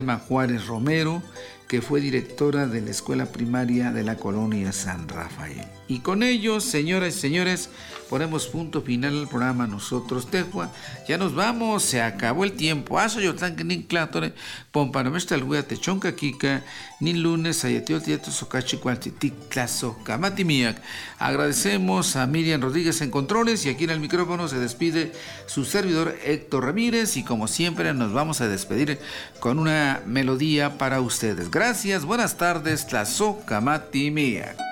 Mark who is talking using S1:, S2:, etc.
S1: Juárez Romero, que fue directora de la escuela primaria de la colonia San Rafael. Y con ello, señoras y señores, ponemos punto final al programa Nosotros Tejua. Ya nos vamos, se acabó el tiempo. Yo tan que nin clatore, pompanamesta el hueá techonca kika, nin lunes, ayatio tieto socachi cuantitic claso camatimiac. Agradecemos a Miriam Rodríguez en controles y aquí en el micrófono se despide su servidor Héctor Ramírez y como siempre nos vamos a despedir con una melodía para ustedes. Gracias, buenas tardes, tlazo camatimiac.